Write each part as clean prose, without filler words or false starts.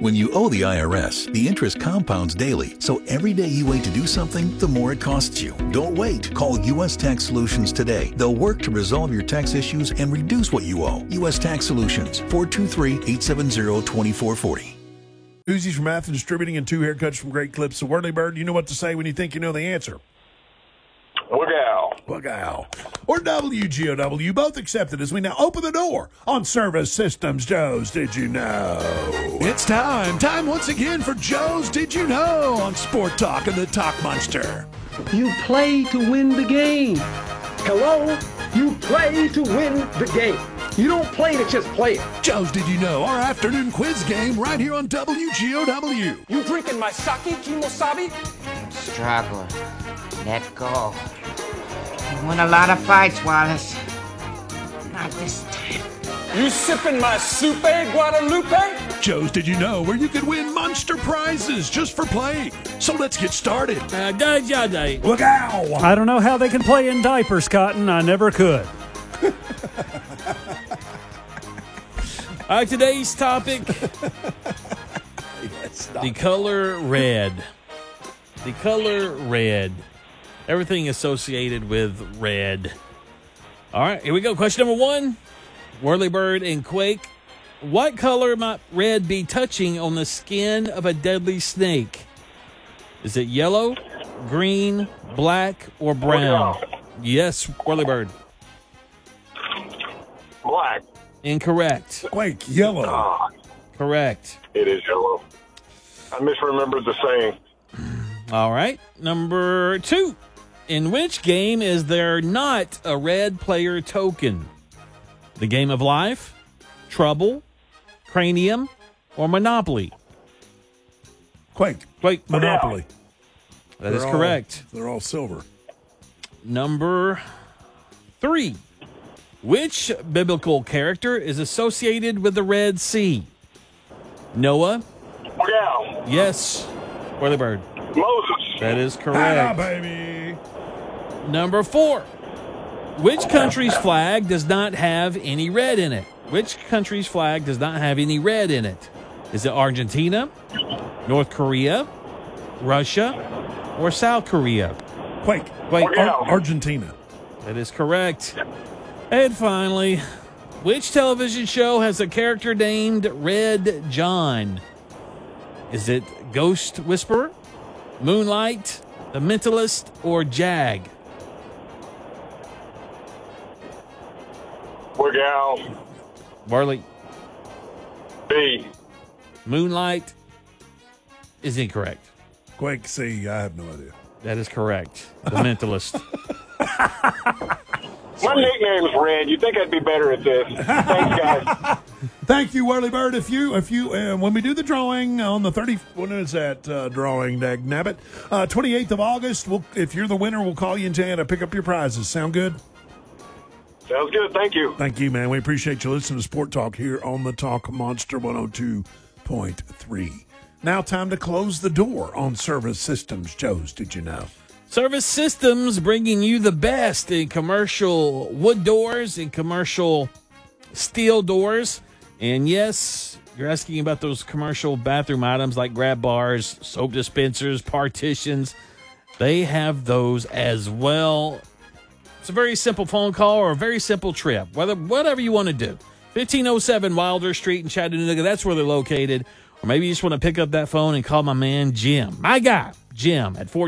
When you owe the IRS, the interest compounds daily, so every day you wait to do something, the more it costs you. Don't wait. Call U.S. Tax Solutions today. They'll work to resolve your tax issues and reduce what you owe. U.S. Tax Solutions, 423-870-2440. Uzis from Athens Distributing and 2 haircuts from Great Clips. So, Whirly Bird, you know what to say when you think you know the answer. Wagow. Or WGOW, both accepted as we now open the door on Service Systems. Joe's Did You Know? It's time once again for Joe's Did You Know on Sport Talk and the Talk Monster. You play to win the game. Hello? You play to win the game. You don't play to just play it. Joe's Did You Know, our afternoon quiz game right here on WGOW. You drinking my sake, Kimosabi? Struggle. Let go. I won a lot of fights, Wallace. Not this time. You sipping my soupe, Guadalupe? Joe's Did You Know, where you could win monster prizes just for playing. So let's get started. Wagow. I don't know how they can play in diapers, Cotton. I never could. All right, today's topic, the color red. The color red. Everything associated with red. All right, here we go. Question number 1. Whirly Bird and Quake. What color might red be touching on the skin of a deadly snake? Is it yellow, green, black, or brown? Yes, Whirly Bird. Black. Incorrect. Quake, yellow. Correct. It is yellow. I misremembered the saying. All right. Number 2. In which game is there not a red player token? The Game of Life, Trouble, Cranium, or Monopoly? Quake. Monopoly. That is correct. They're all silver. Number 3. Which biblical character is associated with the Red Sea? Noah? Yeah. Yes. Whirly Bird. Moses. That is correct. Baby. Number 4. Which country's flag does not have any red in it? Which country's flag does not have any red in it? Is it Argentina, North Korea, Russia, or South Korea? Quake. Argentina. That is correct. And finally, which television show has a character named Red John? Is it Ghost Whisperer, Moonlight, The Mentalist, or Jag? Wagow. Barley. B. Moonlight is incorrect. Quake C. I have no idea. That is correct. The Mentalist. My nickname's Red. You think I'd be better at this? Thanks, guys. Thank you, Whirly Bird. If you, when we do the drawing on the 30, when is that drawing, dag nabbit? 28th of August. If you're the winner, we'll call you and tell you to pick up your prizes. Sound good? Sounds good. Thank you. Thank you, man. We appreciate you listening to Sport Talk here on the Talk Monster 102.3. Now, time to close the door on Service Systems. Joe's Did You Know? Service Systems bringing you the best in commercial wood doors and commercial steel doors. And yes, you're asking about those commercial bathroom items like grab bars, soap dispensers, partitions. They have those as well. It's a very simple phone call or a very simple trip, whatever you want to do. 1507 Wilder Street in Chattanooga, that's where they're located. Or maybe you just want to pick up that phone and call my man Jim. My guy, Jim, at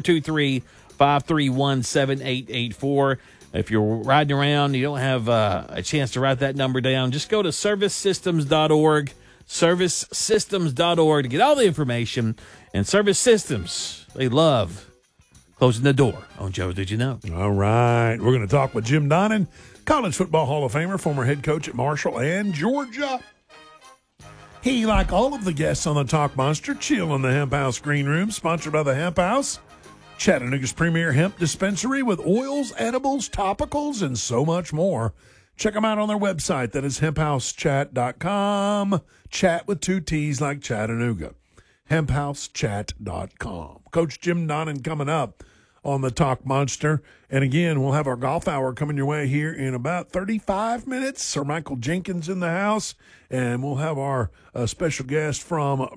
423-531-7884. If you're riding around, you don't have a chance to write that number down, just go to servicesystems.org, servicesystems.org to get all the information. And Service Systems, they love closing the door on Joe Did You Know? All right. We're going to talk with Jim Donnan, College Football Hall of Famer, former head coach at Marshall and Georgia. He, like all of the guests on the Talk Monster, chill in the Hemp House Green Room, sponsored by the Hemp House, Chattanooga's premier hemp dispensary with oils, edibles, topicals, and so much more. Check them out on their website. That is hemphousechat.com. Chat with 2 T's like Chattanooga. hemphousechat.com. Coach Jim Donnan coming up on the Talk Monster. And again, we'll have our golf hour coming your way here in about 35 minutes. Sir Michael Jenkins in the house. And we'll have our special guest from